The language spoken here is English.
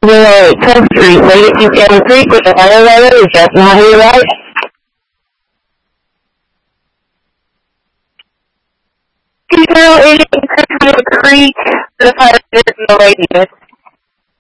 Tough Street, Legacy 7 Creek with the elevator. Is that not here, right? Is it Creek? The fire is no radius.